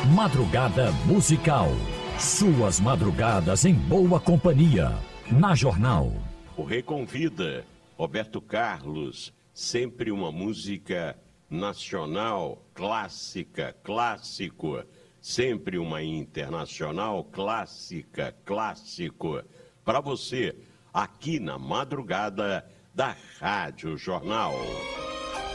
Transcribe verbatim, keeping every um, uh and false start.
Madrugada Musical. Suas madrugadas em boa companhia. Na Jornal. O Rei convida Roberto Carlos. Sempre uma música nacional, clássica, clássico. Sempre uma internacional, clássica, clássico. Para você, aqui na madrugada da Rádio Jornal.